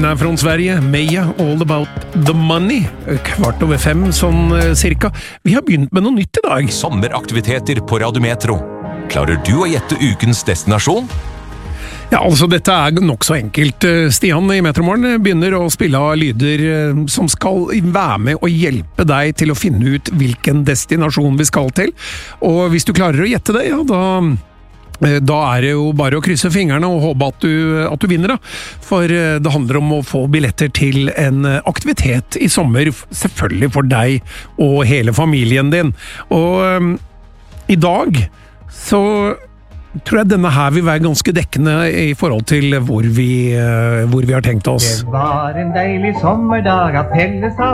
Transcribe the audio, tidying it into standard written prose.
Er fra Sverige, Meja, All About The Money, 4:15 sånn cirka. Vi har begynt med noe nytt i dag. Sommeraktiviteter på Radio Metro. Klarer du å gjette ukens destinasjon? Ja, altså dette er nok så enkelt. Stian i Metromorgen begynner å spille av lyder som skal være med og hjelpe deg til å finne ut hvilken destinasjon vi skal til. Og hvis du klarer å gjette det, ja da er det jo bare å krysse fingrene og håpe at du vinner, da. For det handler om å få billetter til en aktivitet i sommer, selvfølgelig for deg og hele familien din. Og i dag så tror jeg denne her vil være ganske dekkende i forhold til hvor vi har tenkt oss. Det var en deilig sommerdag at Pelle sa